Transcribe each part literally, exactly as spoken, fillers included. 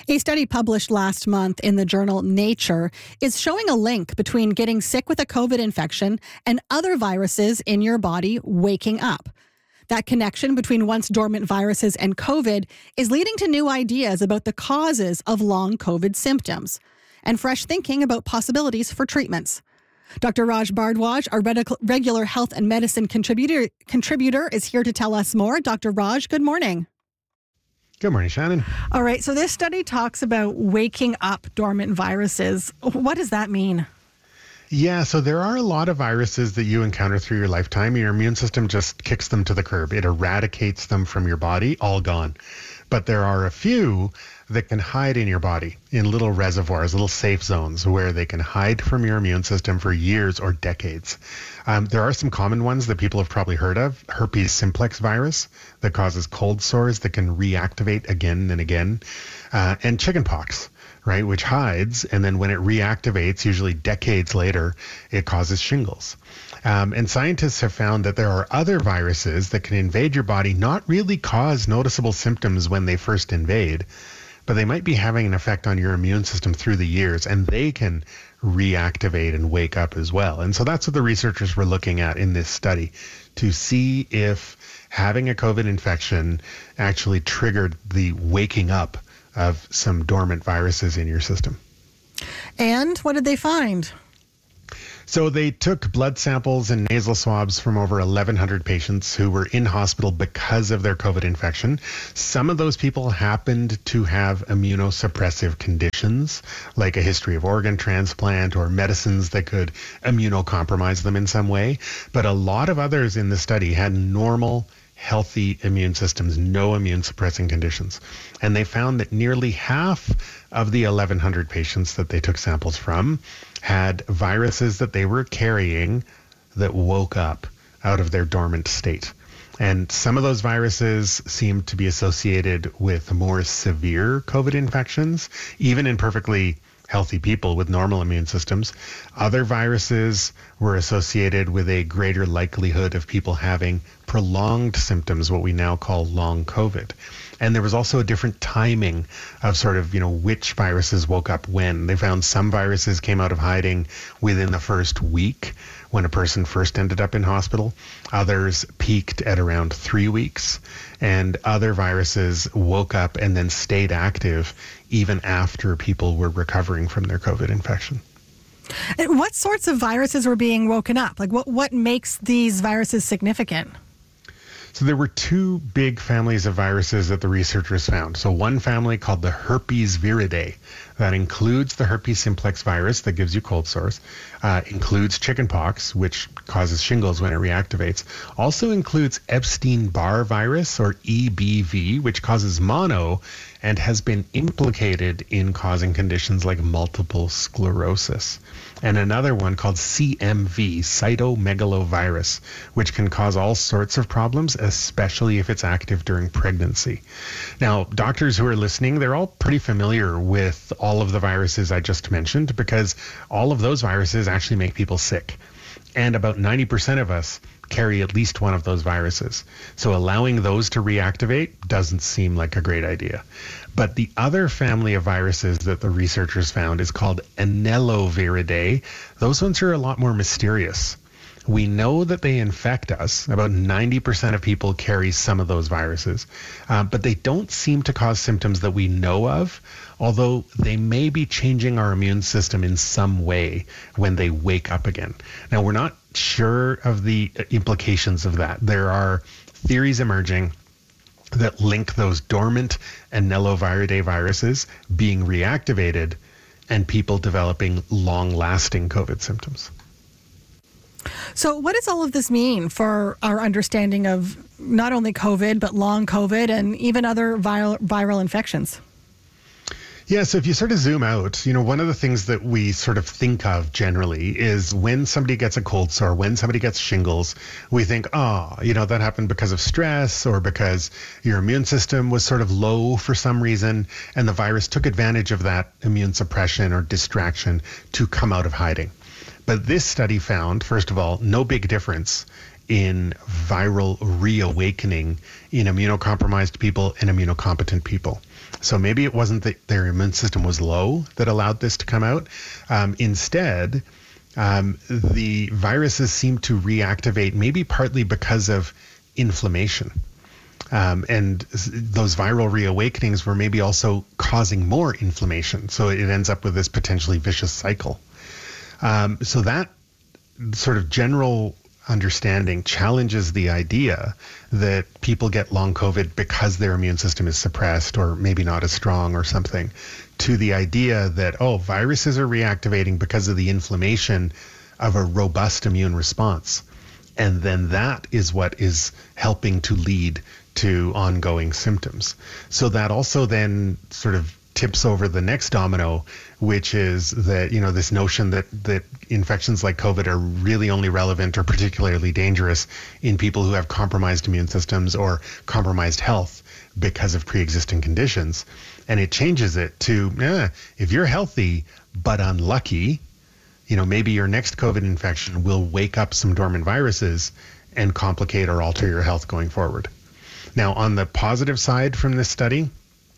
A study published last month in the journal Nature is showing a link between getting sick with a COVID infection and other viruses in your body waking up. That connection between once dormant viruses and COVID is leading to new ideas about the causes of long COVID symptoms and fresh thinking about possibilities for treatments. Doctor Raj Bhardwaj, our redic- regular health and medicine contributor, contributor, is here to tell us more. Doctor Raj, good morning. Good morning, Shannon. All right, so this study talks about waking up dormant viruses. What does that mean? Yeah, so there are a lot of viruses that you encounter through your lifetime. Your immune system just kicks them to the curb. It eradicates them from your body, all gone. But there are a few that can hide in your body in little reservoirs, little safe zones where they can hide from your immune system for years or decades. Um, there are some common ones that people have probably heard of. Herpes simplex virus that causes cold sores that can reactivate again and again. Uh, and chickenpox, right, which hides, and then when it reactivates, usually decades later, it causes shingles. Um, and scientists have found that there are other viruses that can invade your body, not really cause noticeable symptoms when they first invade, but they might be having an effect on your immune system through the years, and they can reactivate and wake up as well. And so that's what the researchers were looking at in this study, to see if having a COVID infection actually triggered the waking up of some dormant viruses in your system. And what did they find? So they took blood samples and nasal swabs from over eleven hundred patients who were in hospital because of their COVID infection. Some of those people happened to have immunosuppressive conditions, like a history of organ transplant or medicines that could immunocompromise them in some way. But a lot of others in the study had normal, healthy immune systems, no immune suppressing conditions. And they found that nearly half of the eleven hundred patients that they took samples from had viruses that they were carrying that woke up out of their dormant state. And some of those viruses seemed to be associated with more severe COVID infections, even in perfectly healthy people with normal immune systems. Other viruses were associated with a greater likelihood of people having prolonged symptoms, what we now call long COVID. And there was also a different timing of sort of, you know, which viruses woke up when. They found some viruses came out of hiding within the first week when a person first ended up in hospital. Others peaked at around three weeks. And other viruses woke up and then stayed active even after people were recovering from their COVID infection. And what sorts of viruses were being woken up? Like what, what makes these viruses significant? So there were two big families of viruses that the researchers found. So one family called the herpes viridae, that includes the herpes simplex virus that gives you cold sores, uh, includes chickenpox, which causes shingles when it reactivates, also includes Epstein-Barr virus, or E B V, which causes mono and has been implicated in causing conditions like multiple sclerosis. And another one called C M V, cytomegalovirus, which can cause all sorts of problems, especially if it's active during pregnancy. Now, doctors who are listening, they're all pretty familiar with all of the viruses I just mentioned, because all of those viruses actually make people sick. And about ninety percent of us carry at least one of those viruses. So allowing those to reactivate doesn't seem like a great idea. But the other family of viruses that the researchers found is called Aneloviridae. Those ones are a lot more mysterious. We know that they infect us. About ninety percent of people carry some of those viruses, uh, but they don't seem to cause symptoms that we know of, although they may be changing our immune system in some way when they wake up again. Now, we're not sure of the implications of that. There are theories emerging that link those dormant Aneloviridae viruses being reactivated and people developing long-lasting COVID symptoms. So what does all of this mean for our understanding of not only COVID, but long COVID and even other viral, viral infections? Yeah, so if you sort of zoom out, you know, one of the things that we sort of think of generally is when somebody gets a cold sore, when somebody gets shingles, we think, oh, you know, that happened because of stress or because your immune system was sort of low for some reason, and the virus took advantage of that immune suppression or distraction to come out of hiding. But this study found, first of all, no big difference in viral reawakening in immunocompromised people and immunocompetent people. So maybe it wasn't that their immune system was low that allowed this to come out. Um, instead, um, the viruses seem to reactivate, maybe partly because of inflammation. Um, and those viral reawakenings were maybe also causing more inflammation. So it ends up with this potentially vicious cycle. Um, so that sort of general understanding challenges the idea that people get long COVID because their immune system is suppressed or maybe not as strong or something, to the idea that, oh, viruses are reactivating because of the inflammation of a robust immune response. And then that is what is helping to lead to ongoing symptoms. So that also then sort of tips over the next domino, which is that, you know, this notion that, that infections like COVID are really only relevant or particularly dangerous in people who have compromised immune systems or compromised health because of pre-existing conditions. And it changes it to, eh, if you're healthy but unlucky, you know, maybe your next COVID infection will wake up some dormant viruses and complicate or alter your health going forward. Now, on the positive side from this study,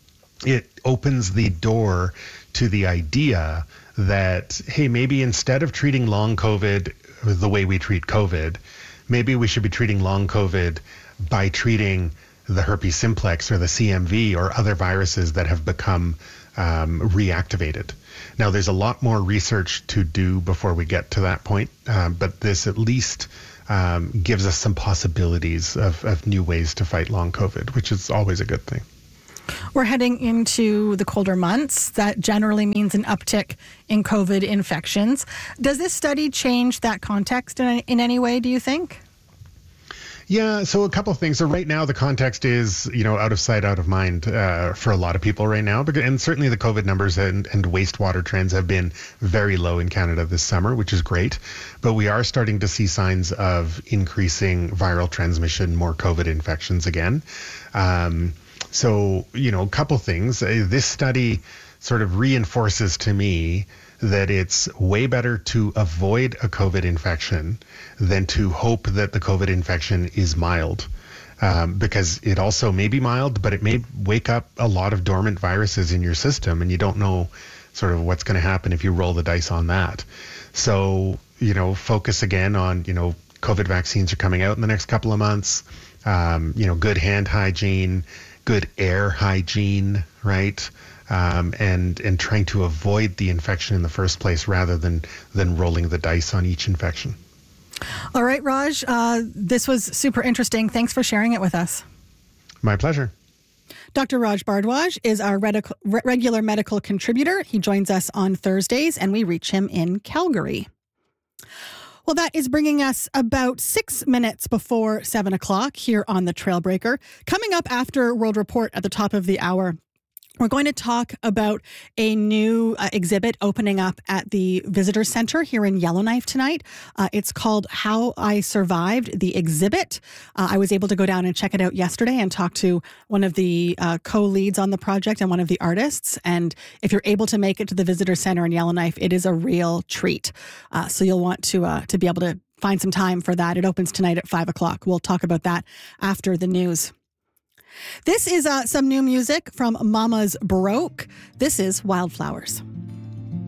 it opens the door to the idea that, hey, maybe instead of treating long COVID the way we treat COVID, maybe we should be treating long COVID by treating the herpes simplex or the C M V or other viruses that have become um, reactivated. Now, there's a lot more research to do before we get to that point, uh, but this at least um, gives us some possibilities of, of new ways to fight long COVID, which is always a good thing. We're heading into the colder months. That generally means an uptick in COVID infections. Does this study change that context in, in any way, do you think? Yeah, so a couple of things. So right now the context is, you know, out of sight, out of mind uh, for a lot of people right now. And certainly the COVID numbers and, and wastewater trends have been very low in Canada this summer, which is great. But we are starting to see signs of increasing viral transmission, more COVID infections again. Um, so, you know, a couple things. Uh, this study sort of reinforces to me that it's way better to avoid a COVID infection than to hope that the COVID infection is mild. Um, because it also may be mild, but it may wake up a lot of dormant viruses in your system, and you don't know sort of what's going to happen if you roll the dice on that. So, you know, focus again on, you know, COVID vaccines are coming out in the next couple of months, um, you know, good hand hygiene, good air hygiene, right? Um, and and trying to avoid the infection in the first place rather than than rolling the dice on each infection. All right, Raj, uh, this was super interesting. Thanks for sharing it with us. My pleasure. Doctor Raj Bhardwaj is our redic- re- regular medical contributor. He joins us on Thursdays, and we reach him in Calgary. Well, that is bringing us about six minutes before seven o'clock here on the Trailbreaker. Coming up after World Report at the top of the hour, we're going to talk about a new uh, exhibit opening up at the Visitor Center here in Yellowknife tonight. Uh, it's called How I Survived the Exhibit. Uh, I was able to go down and check it out yesterday and talk to one of the uh, co-leads on the project and one of the artists. And if you're able to make it to the Visitor Center in Yellowknife, it is a real treat. Uh, so you'll want to uh, to be able to find some time for that. It opens tonight at five o'clock. We'll talk about that after the news. This is uh, some new music from Mama's Baroque. This is Wildflowers.